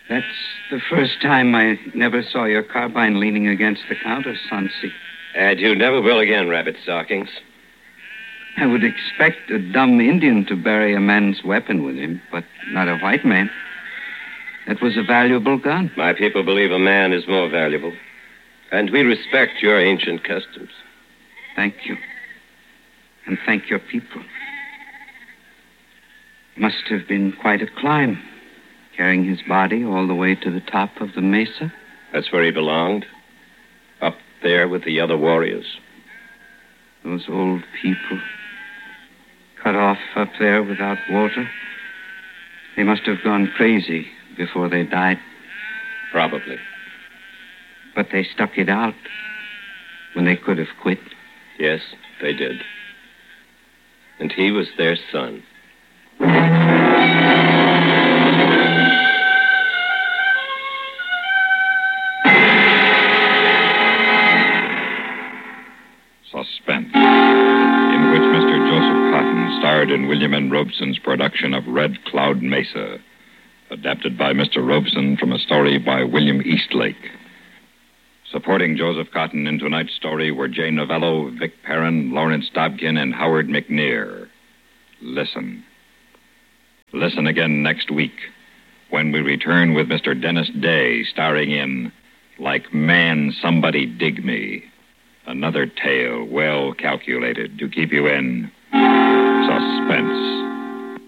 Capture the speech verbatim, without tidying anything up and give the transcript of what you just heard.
That's the first time I never saw your carbine leaning against the counter, Sonsi. And you never will again, Rabbit Stockings. I would expect a dumb Indian to bury a man's weapon with him, but not a white man. That was a valuable gun. My people believe a man is more valuable. And we respect your ancient customs. Thank you. And thank your people. Must have been quite a climb, carrying his body all the way to the top of the mesa. That's where he belonged. Up there with the other warriors. Those old people, cut off up there without water. They must have gone crazy before they died. Probably. But they stuck it out when they could have quit. Yes, they did. And he was their son. Suspense, in which Mister Joseph Cotton starred in William N. Robeson's production of Red Cloud Mesa, adapted by Mister Robeson from a story by William Eastlake. Supporting Joseph Cotton in tonight's story were Jay Novello, Vic Perrin, Lawrence Dobkin, and Howard McNear. Listen. Listen again next week when we return with Mister Dennis Day starring in Like Man, Somebody Dig Me. Another tale well calculated to keep you in suspense.